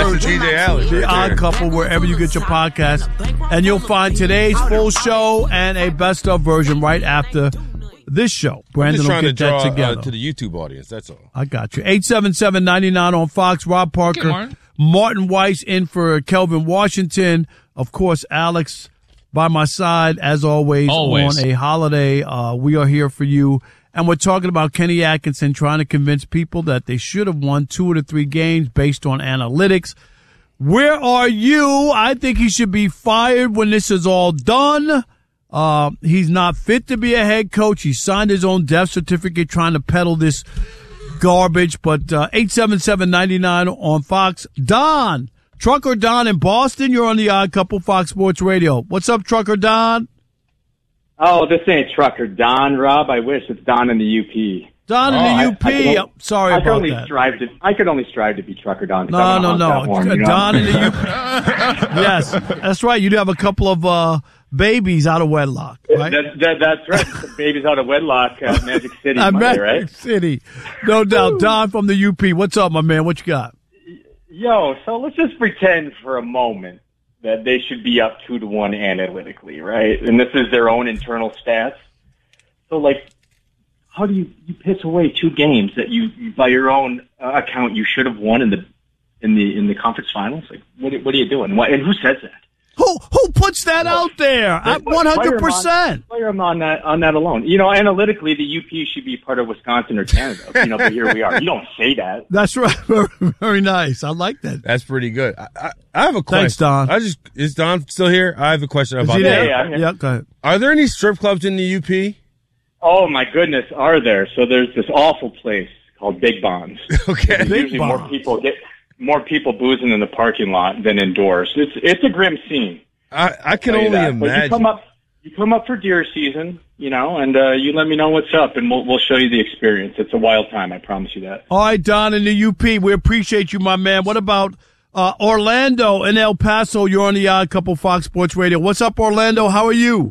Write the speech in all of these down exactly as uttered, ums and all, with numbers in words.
version, The Odd Couple, wherever you get your podcast. And you'll find today's full show and a best of version right after this show. Brandon will get draw, that together. Uh, to the YouTube audience, that's all. I got you. eight seven seven, nine nine on Fox. Rob Parker, Martin. Martin Weiss in for Kelvin Washington. Of course, Alex by my side, as always, Always. on a holiday. Uh, we are here for you. And we're talking about Kenny Atkinson trying to convince people that they should have won two of the three games based on analytics. Where are you? I think he should be fired when this is all done. Uh, he's not fit to be a head coach. He signed his own death certificate trying to peddle this garbage. But uh, eight seven seven, nine nine on Fox. Don, Trucker Don in Boston, you're on the Odd Couple, Fox Sports Radio. What's up, Trucker Don? Oh, this ain't Trucker Don, Rob. I wish it's Don in the U P. Don in oh, the U P. I, I could, oh, sorry I about could only that. Strive to, I could only strive to be Trucker Don. No, no, no. Horn, you know? Don in the U P. Yes, that's right. You'd have a couple of uh, babies out of wedlock, right? That, that, that's right. The babies out of wedlock at Magic City, At Monday, Magic right? City. No doubt. Don from the U P. What's up, my man? What you got? Yo, so let's just pretend for a moment that they should be up two to one analytically, right? And this is their own internal stats. So, like, how do you, you piss away two games that you, you by your own uh, account, you should have won in the in the in the conference finals? Like, what what are you doing? What, and who says that? Who who puts that out there? At one hundred percent. Player him on that on that alone. You know, analytically, the U P should be part of Wisconsin or Canada. You know, but here we are. You don't say that. That's right. Very, very nice. I like that. That's pretty good. I, I, I have a question. Thanks, Don. I just is Don still here? I have a question Is about he that. there? Yeah, yeah. Yeah, go ahead. Are there any strip clubs in the U P? Oh my goodness, are there? So there's this awful place called Big Bonds. Okay. Big Usually Bonds. more people get more people boozing in the parking lot than indoors. It's it's a grim scene. I, I can Tell you only that. But you imagine. come up, you come up for deer season, you know, and uh, you let me know what's up, and we'll we'll show you the experience. It's a wild time, I promise you that. All right, Don in the U P. We appreciate you, my man. What about uh, Orlando and El Paso? You're on the Odd Couple, Fox Sports Radio. What's up, Orlando? How are you?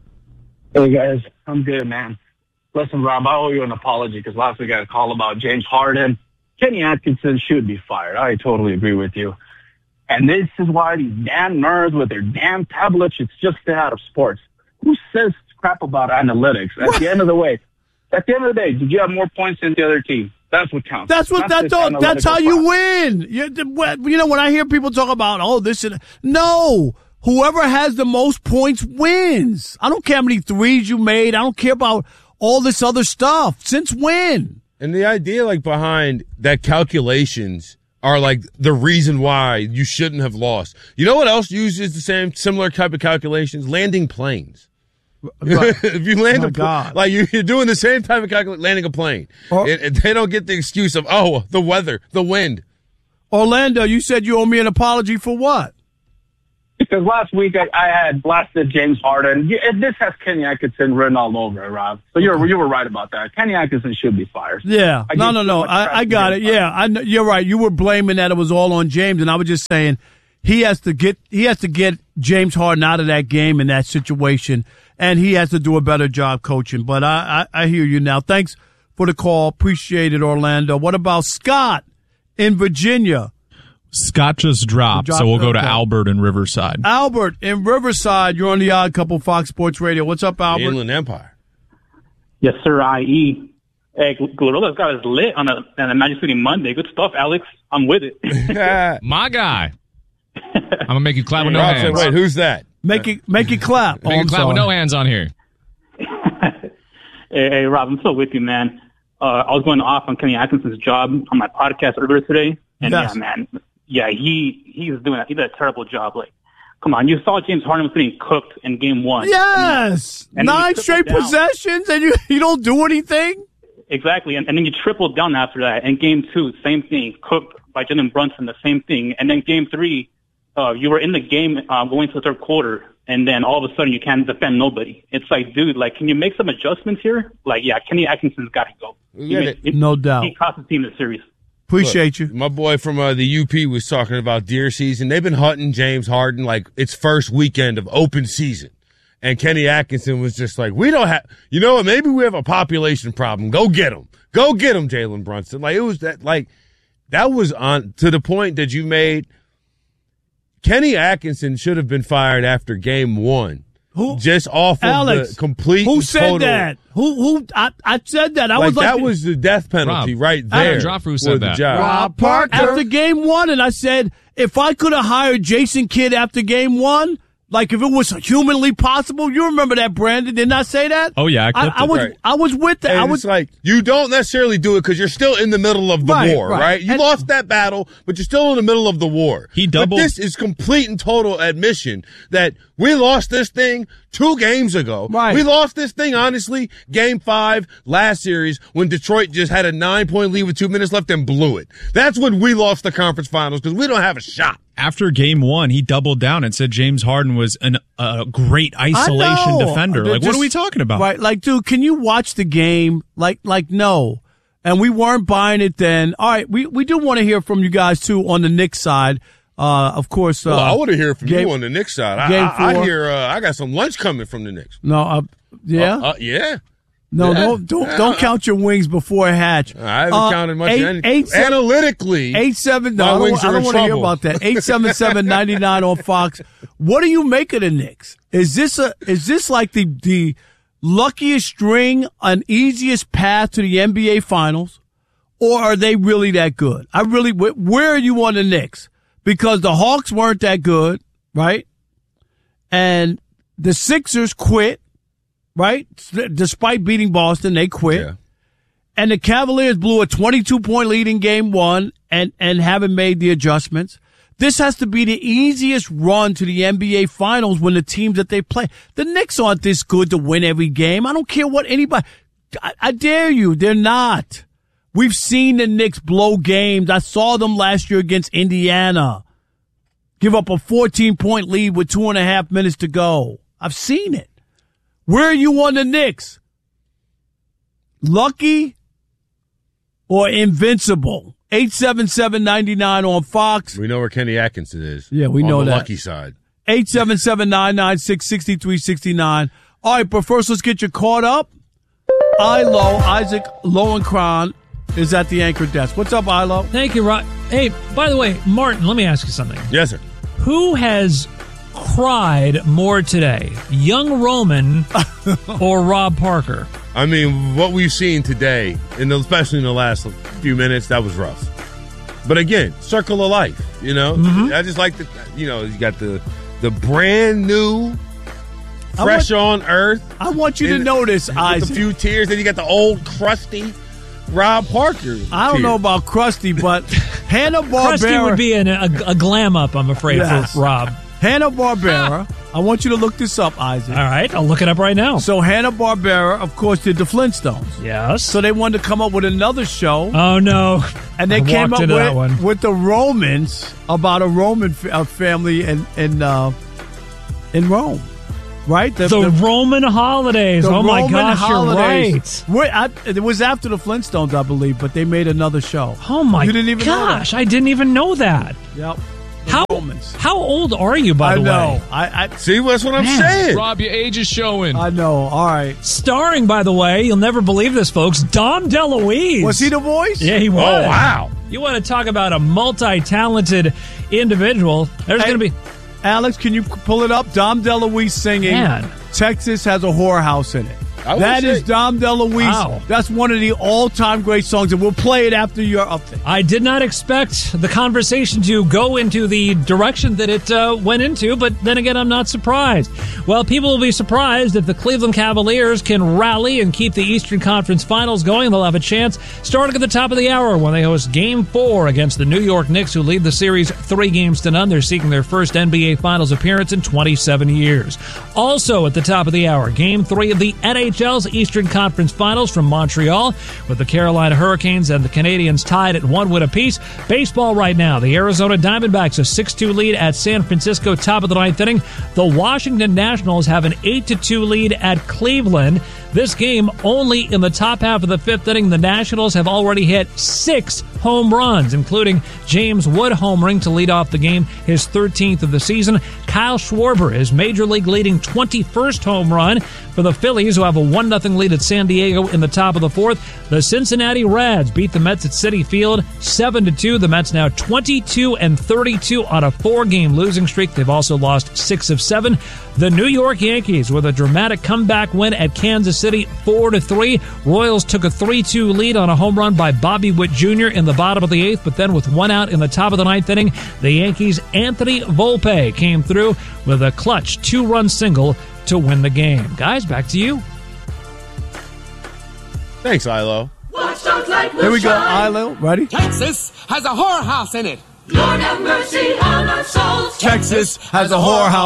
Hey, guys. I'm good, man. Listen, Rob, I owe you an apology because last week I got a call about James Harden. Kenny Atkinson should be fired. I totally agree with you. And this is why these damn nerds with their damn tablets, it's just stay out of sports. Who says crap about analytics? At the end of the way, at the end of the day, did you have more points than the other team? That's what counts. That's what that's this all, that's how you analytical win. You, you know, when I hear people talk about, oh, this and no, whoever has the most points wins. I don't care how many threes you made. I don't care about all this other stuff. Since when? And the idea, like, behind that calculations are, like, the reason why you shouldn't have lost. You know what else uses the same, similar type of calculations? Landing planes. Right. If you land My a plane, God. like, you're, you're doing the same type of calculation, landing a plane. Or- It- it- they don't get the excuse of, oh, the weather, the wind. Orlando, you said you owe me an apology for what? Because last week I, I had blasted James Harden. Yeah, and this has Kenny Atkinson written all over it, Rob. So you're you were right about that. Kenny Atkinson should be fired. Yeah. I No, give no, so no. much I, crap I to got James it. Yeah. I know, you're right. You were blaming that it was all on James, and I was just saying he has to get he has to get James Harden out of that game in that situation, and he has to do a better job coaching. But I, I, I hear you now. Thanks for the call. Appreciate it, Orlando. What about Scott in Virginia? Scott just dropped, Dropped, so we'll go to okay. Albert in Riverside. Albert in Riverside. You're on the Odd Couple, Fox Sports Radio. What's up, The Albert? Inland Empire. Yes, sir, I E. Hey, Glorilla's got us lit on a, on a Magic City Monday. Good stuff, Alex. I'm with it. My guy. I'm going to make you clap with no Rob said, hands. wait, who's that? Make it make it clap. Oh, Make I'm you clap sorry. with no hands on here. hey, hey, Rob, I'm still with you, man. Uh, I was going off on Kenny Atkinson's job on my podcast earlier today. And Yes. yeah, man, yeah, he he's doing that. He did a terrible job. Like, come on, you saw James Harden was getting cooked in game one. Yes. And then you Nine tripled straight down. possessions, and you, you don't do anything? Exactly. And, and then you tripled down after that. And game two, same thing, cooked by Jalen Brunson, the same thing. And then game three, uh, you were in the game uh, going to the third quarter, and then all of a sudden you can't defend nobody. It's like, dude, like, can you make some adjustments here? Like, yeah, Kenny Atkinson's got to go. Yeah, He- he- No doubt. He cost the team the series. Appreciate you. My boy from uh, the U P was talking about deer season. They've been hunting James Harden like it's first weekend of open season. And Kenny Atkinson was just like, we don't have, you know what, maybe we have a population problem. Go get him. Go get him, Jalen Brunson. Like, it was that, like, that was on, to the point that you made Kenny Atkinson should have been fired after game one. Who? Just off of Alex, the complete Who and said total, that? Who? Who? I, I said that. I like was like that was the death penalty Rob, right there. Joffrey for said the that. job. Rob Parker after game one, and I said if I could have hired Jason Kidd after game one, like if it was humanly possible, you remember that, Brandon? Didn't I say that? Oh yeah, I, I, I was. Right. I was with that. And I was it's like you don't necessarily do it because you're still in the middle of the Right, war, right. right? You And- lost that battle, but you're still in the middle of the war. He But doubled- this is complete and total admission that we lost this thing two games ago. Right. We lost this thing, honestly, game five last series when Detroit just had a nine-point lead with two minutes left and blew it. That's when we lost the conference finals because we don't have a shot. after game one, he doubled down and said James Harden was an, a great isolation I know. defender. They're Like, what just- are we talking about? Right, like, dude, can you watch the game? Like, like, no. And we weren't buying it then. All right, we, we do want to hear from you guys, too, on the Knicks side. Uh, of course. Uh, Well, I want to hear from game- you on the Knicks side. I, game I, I four. hear uh, I got some lunch coming from the Knicks. No, uh, yeah? Uh, uh, yeah. no, yeah. don't, don't, don't count your wings before it hatch. I haven't Uh, counted much. eight- any- eight, seven- Analytically, Eight seven. No, my I don't, wings I are don't in want to hear trouble. about that. Eight seven seven ninety nine on Fox. What do you make of the Knicks? Is this a? Is this like the the luckiest string, an easiest path to the N B A Finals, or are they really that good? I really. wh- Where are you on the Knicks? Because the Hawks weren't that good, right? And the Sixers quit, right? S- Despite beating Boston, they quit. Yeah. And the Cavaliers blew a twenty-two point lead in game one and, and haven't made the adjustments. This has to be the easiest run to the N B A Finals when the teams that they play. The Knicks aren't this good to win every game. I don't care what anybody, I, I dare you. They're not. We've seen the Knicks blow games. I saw them last year against Indiana. Give up a fourteen point lead with two and a half minutes to go. I've seen it. Where are you on the Knicks? Lucky or invincible? eight seven seven ninety nine on Fox. we know where Kenny Atkinson is. Yeah, we on know the that. lucky side. eight seven seven nine nine six six three six nine. All right, but first let's get you caught up. Ilo, Isaac Lowenkron is at the anchor desk. What's up, Ilo? Thank you, Rod. Hey, by the way, Martin, let me ask you something. Yes, sir. Who has cried more today, Young Roman or Rob Parker? I mean, what we've seen today, and especially in the last few minutes, that was rough. But again, circle of life, you know? Mm-hmm. I just like the, you know, you got the the brand new, fresh on earth. I want you to and- notice, with Isaac. a few tears. Then you got the old, crusty Rob Parker. I don't tears. know about Krusty, but Hanna-Barbera. Krusty would be an, a, a glam up, I'm afraid, Yes. for Rob. Hanna-Barbera. I want you to look this up, Isaac. All right, I'll look it up right now. So Hanna-Barbera, of course, did the Flintstones. Yes. So they wanted to come up with another show. Oh, no. And they I came walked up into that with, one. with the Romans, about a Roman f- uh, family in in uh, in Rome, right? The, Roman holidays. the Oh, my Roman gosh, holidays. you're right. Wait, I, it was after the Flintstones, I believe, but they made another show. Oh, my You didn't even know that? gosh, I didn't even know that. Yep. The How, Romans. how old are you, by I the know. way? I, I See, that's what I'm Man. saying. Rob, your age is showing. I know. All right. Starring, by the way, you'll never believe this, folks, Dom DeLuise. Was he the voice? Yeah, he was. Oh, wow. You want to talk about a multi-talented individual? There's Hey, going to be... Alex, can you pull it up? Dom DeLuise singing. Man. Texas has a whorehouse in it. I would That say- is Dom DeLuise. Wow. That's one of the all-time great songs, and we'll play it after your update. I did not expect the conversation to go into the direction that it uh, went into, but then again, I'm not surprised. Well, people will be surprised if the Cleveland Cavaliers can rally and keep the Eastern Conference Finals going. They'll have a chance starting at the top of the hour when they host Game four against the New York Knicks, who lead the series three games to none. They're seeking their first N B A Finals appearance in twenty-seven years. Also at the top of the hour, Game three of the N H L's Eastern Conference Finals from Montreal, with the Carolina Hurricanes and the Canadiens tied at one win apiece. Baseball right now, the Arizona Diamondbacks a six two lead at San Francisco, top of the ninth inning. The Washington Nationals have an eight to two lead at Cleveland. This game only in the top half of the fifth inning. The Nationals have already hit six home runs, including James Wood homering to lead off the game, his thirteenth of the season. Kyle Schwarber, his major league leading twenty-first home run for the Phillies, who have a one nothing lead at San Diego in the top of the fourth. The Cincinnati Reds beat the Mets at Citi Field seven to two. The Mets now twenty-two and thirty-two on a four-game losing streak. They've also lost six of seven. The New York Yankees with a dramatic comeback win at Kansas City four to three. Royals took a three two lead on a home run by Bobby Witt Junior in the bottom of the eighth, but then with one out in the top of the ninth inning, the Yankees' Anthony Volpe came through with a clutch two-run single to win the game. Guys, back to you. Thanks, Ilo. Here we go, Ilo. Ready? Texas has a whorehouse in it. Lord have mercy on our souls. Texas has a whorehouse.